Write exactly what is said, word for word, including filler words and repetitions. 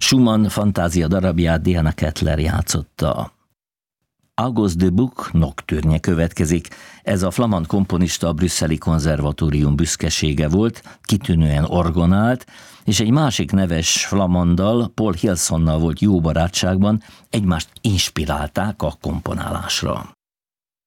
Schumann fantázia darabját Diana Kettler játszotta. August de Buch Nocturne következik. Ez a flamand komponista a brüsszeli konzervatórium büszkesége volt, kitűnően orgonált, és egy másik neves flamanddal, Paul Hilsonnal volt jó barátságban, egymást inspirálták a komponálásra.